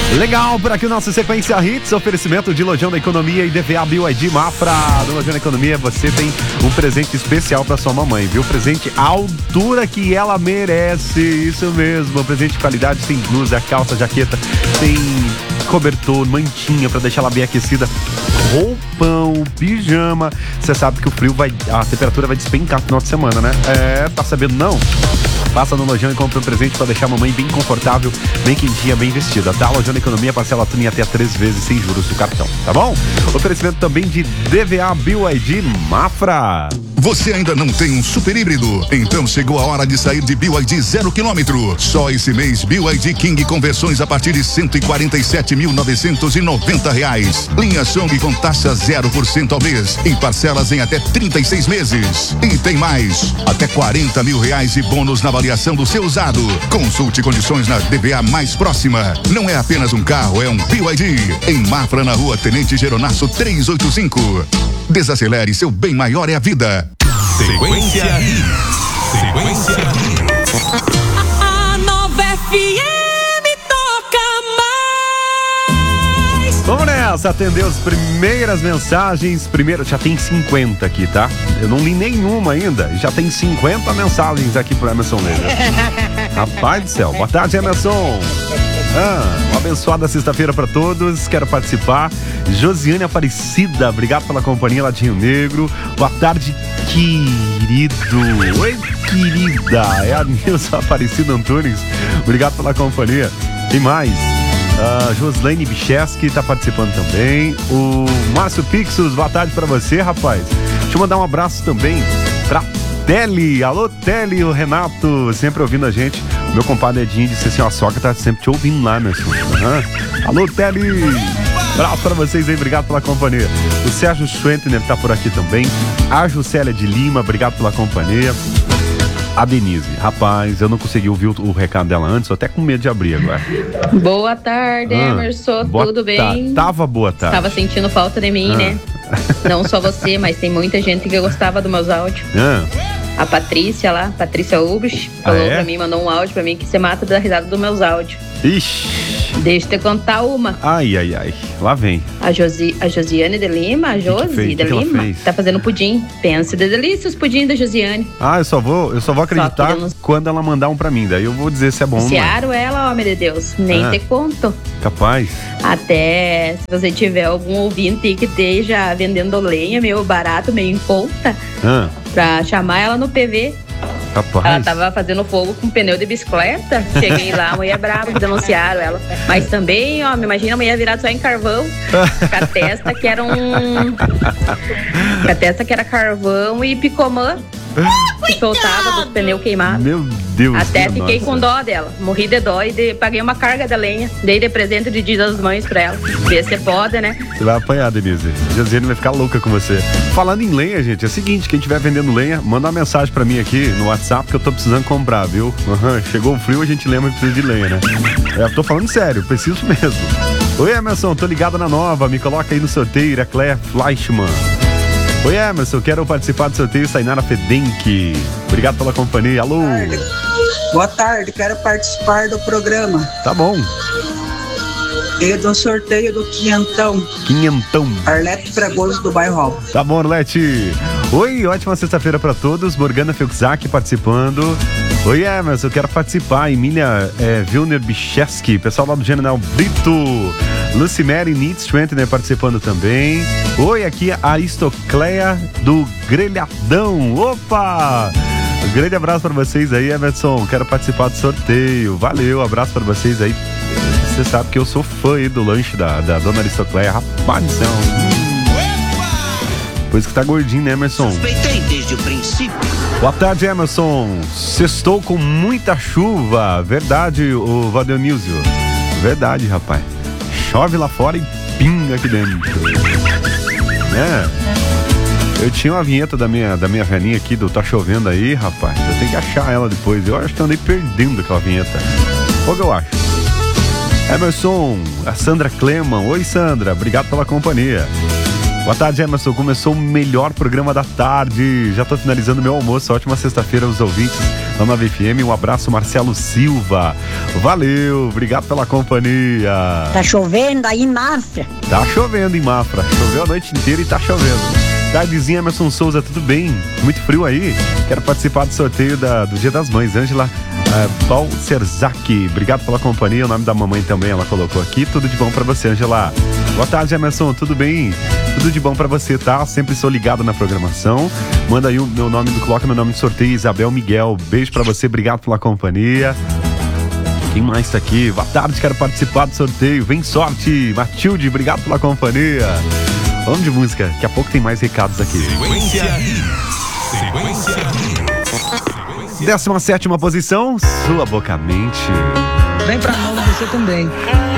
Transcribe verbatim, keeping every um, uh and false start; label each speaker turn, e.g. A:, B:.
A: Legal, por aqui o nosso Sequência Hits, oferecimento de Lojão da Economia e D V A B Y D Mafra. No Lojão da Economia você tem um presente especial para sua mamãe, viu? Presente à altura que ela merece, isso mesmo. Presente de qualidade, tem blusa, calça, jaqueta, tem cobertor, mantinha para deixar ela bem aquecida, roupão, pijama. Você sabe que o frio vai, a temperatura vai despencar no final de semana, né? É, tá sabendo não? Passa no Lojão e compra um presente para deixar a mamãe bem confortável, bem quentinha, bem vestida, tá? Lojão da Economia, parcela tudo em até três vezes sem juros do cartão, tá bom? Oferecimento também de D V A B Y D Mafra.
B: Você ainda não tem um super híbrido? Então chegou a hora de sair de B Y D zero quilômetro. Só esse mês B Y D King conversões a partir de cento e quarenta e sete mil novecentos e noventa reais. Linha Song com taxa zero por cento ao mês, em parcelas em até trinta e seis meses. E tem mais, até quarenta mil reais de bônus na avaliação do seu usado. Consulte condições na D V A mais próxima. Não é apenas um carro, é um B Y D. Em Mafra, na rua Tenente Geronasso trezentos e oitenta e cinco. Desacelere, seu bem maior é a vida.
C: Sequência Hits. Sequência Hits.
D: A Nova F M toca mais.
A: Vamos nessa, atender as primeiras mensagens. Primeiro, já tem cinquenta aqui, tá? Eu não li nenhuma ainda. Já tem cinquenta mensagens aqui pro Emerson Leira. Rapaz do céu. Boa tarde, Emerson. Ah, uma abençoada sexta-feira para todos. Quero participar. Josiane Aparecida, obrigado pela companhia lá de Rio Negro. Boa tarde, querido. Oi, querida. É a Nilson Aparecida Antunes. Obrigado pela companhia. Tem mais. Uh, Joslaine Bicheski está participando também. O Márcio Pixos, boa tarde para você, rapaz. Deixa eu mandar um abraço também pra Teli. Alô, Teli, o Renato, sempre ouvindo a gente. O meu compadre Edinho disse assim: ó, a sogra tá sempre te ouvindo lá, meu senhor. Uhum. Alô, Teli. Abraço pra vocês aí, obrigado pela companhia. O Sérgio Schwentner tá por aqui também. A Juscelia de Lima, obrigado pela companhia. A Denise, rapaz, eu não consegui ouvir o, o recado dela antes, tô até com medo de abrir agora.
E: Boa tarde, ah, Emerson,
A: boa
E: tudo bem?
A: Ta- tava boa tarde.
E: Tava sentindo falta de mim, ah. né? Não só você, mas tem muita gente que gostava dos meus áudios.
A: Ah.
E: A Patrícia lá, Patrícia Ubres, falou ah, é? pra mim, mandou um áudio pra mim que você mata da risada dos meus áudios.
A: Ixi.
E: Deixa eu te contar uma.
A: Ai, ai, ai. Lá vem.
E: A, Josi, a Josiane de Lima, a Josi que que de que Lima, tá fazendo pudim. Pensa de delícia os pudim da Josiane.
A: Ah, eu só vou, eu só vou acreditar só queremos... quando ela mandar um pra mim. Daí eu vou dizer se é bom ou não.
E: Ciaro ela, homem de Deus. Nem ah, te conto.
A: Capaz.
E: Até se você tiver algum ouvinte que esteja vendendo lenha, meio barato, meio em conta, ah. pra chamar ela no P V.
A: Capaz.
E: Ela tava fazendo fogo com pneu de bicicleta. Cheguei lá, a mulher brava, denunciaram ela. Mas também, ó, me imagina a mulher virada só em carvão. Com a testa que era um. Com a testa que era carvão e picomã. Que soltava dos pneus queimados.
A: Meu Deus.
E: Até fiquei
A: nossa.
E: com dó dela. Morri de dó e de, paguei uma carga da lenha. Dei de presente de Dia das Mães pra ela. Vê se pode, né?
A: Você vai apanhar, Denise. Josiane vai ficar louca com você. Falando em lenha, gente, é o seguinte: quem estiver vendendo lenha, manda uma mensagem pra mim aqui no WhatsApp que eu tô precisando comprar, viu? Uhum. Chegou o frio, a gente lembra que precisa de lenha, né? É, eu tô falando sério, preciso mesmo. Oi, Emerson, tô ligado na nova. Me coloca aí no sorteio, Iracle Fleischmann. Oi, Emerson, quero participar do sorteio Sainara Fedenck. Obrigado pela companhia. Alô.
F: Boa tarde. Boa tarde, quero participar do programa.
A: Tá bom.
F: E do sorteio do quinhentão.
A: Quinhentão.
F: Arlete Fragoso do Bairro Alto.
A: Tá bom, Arlete. Oi, ótima sexta-feira pra todos. Morgana Felczak participando. Oi, Emerson, eu quero participar. Emília é, Vilner Bicheski, pessoal lá do General Brito. Lucimere Nitzschwentner participando também. Oi, aqui a Aristocleia do Grelhadão. Opa! Um grande abraço pra vocês aí, Emerson. Quero participar do sorteio. Valeu, abraço pra vocês aí. Você sabe que eu sou fã aí do lanche da, da dona Aristocleia. Rapaz, do céu. Pois que tá gordinho, né, Emerson?
G: Suspeitei desde o princípio.
A: Boa tarde, Emerson. Sextou com muita chuva. Verdade, o Valdeonísio. Verdade, rapaz. Chove lá fora e pinga aqui dentro. Né? Eu tinha uma vinheta da minha, da minha velhinha aqui do Tá Chovendo Aí, rapaz. Eu tenho que achar ela depois. Eu acho que eu andei perdendo aquela vinheta. Qual que eu acho? Emerson, a Sandra Cleman. Oi, Sandra. Obrigado pela companhia. Boa tarde, Emerson. Começou o melhor programa da tarde. Já tô finalizando meu almoço. Ótima sexta-feira aos ouvintes da nove F M. Um abraço, Marcelo Silva. Valeu, obrigado pela companhia.
G: Tá chovendo aí em Mafra?
A: Tá chovendo em Mafra. Choveu a noite inteira e tá chovendo. Tardezinha, Emerson Souza, tudo bem? Muito frio aí? Quero participar do sorteio da, do Dia das Mães. Ângela uh, Balcerzak, obrigado pela companhia. O nome da mamãe também ela colocou aqui. Tudo de bom pra você, Ângela. Boa tarde, Emerson, tudo bem? Tudo de bom pra você, tá? Sempre sou ligado na programação. Manda aí o meu nome, do, coloca meu nome de sorteio, Isabel Miguel. Beijo pra você, obrigado pela companhia. Quem mais tá aqui? Boa tarde, quero participar do sorteio. Vem sorte, Matilde, obrigado pela companhia. Vamos de música, daqui a pouco tem mais recados aqui.
C: Sequência Hits. Sequência Hits.
A: décima sétima posição, Sua Boca Mente.
F: Vem pra nós você também.